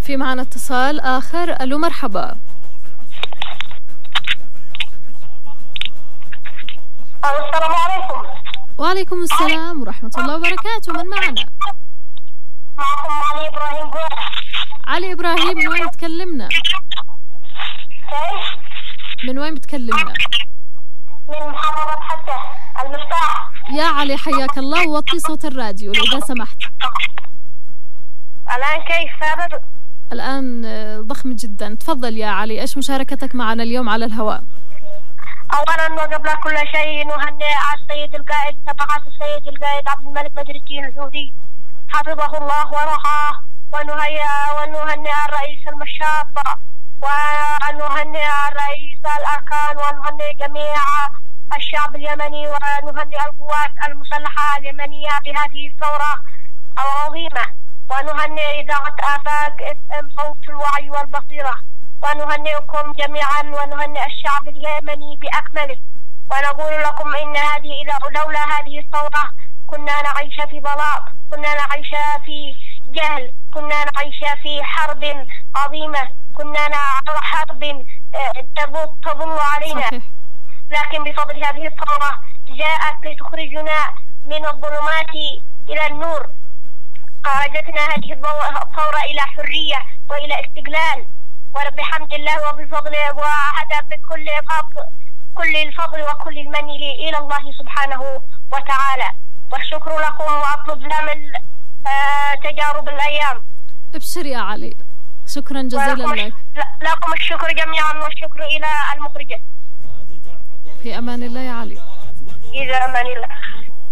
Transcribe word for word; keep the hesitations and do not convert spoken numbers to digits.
في معنا اتصال آخر. ألو مرحبا. السلام عليكم. وعليكم السلام ورحمة الله وبركاته. من معنا؟ معكم علي إبراهيم بويح. علي إبراهيم، من وين بتكلمنا؟ كيف؟ من وين بتكلمنا؟ من محافظة حتى المفتاح. يا علي حياك الله، وطي صوت الراديو إذا سمحت. الآن كيف هذا؟ الآن ضخم جدا. تفضل يا علي، إيش مشاركتك معنا اليوم على الهواء؟ أولا وقبل كل شيء نهنئ على السيد القائد سماحة السيد القائد عبد الملك بدر الدين الحوثي حفظه الله ورعاه، ونهيئ ونهنئ الرئيس المشاط، ونهنئ الرئيس الأركان، ونهنئ جميع الشعب اليمني، ونهنئ القوات المسلحة اليمنية بهذه الثورة العظيمة، ونهنئ إذاعة آفاق صوت الوعي والبصيرة، ونهنئكم جميعا، ونهنئ الشعب اليمني بأكمله، ونقول لكم إن هذه لولا هذه الثورة كنا نعيش في ضلال، كنا نعيش في جهل، كنا نعيش في حرب عظيمة، كنا على حرب تظل علينا. صحيح. لكن بفضل هذه الثورة جاءت لتخرجنا من الظلمات إلى النور، خرجتنا هذه الثورة إلى حرية وإلى استقلال، وبحمد الله وبفضله، وهذا بكل فضل كل الفضل وكل المن إلى الله سبحانه وتعالى، والشكر لكم، وأطلب لهم تجارب الأيام. ابشر يا علي، شكرا جزيلا لك. لكم الشكر جميعا، والشكر إلى المخرجة. في أمان الله يا علي. إلى أمان الله.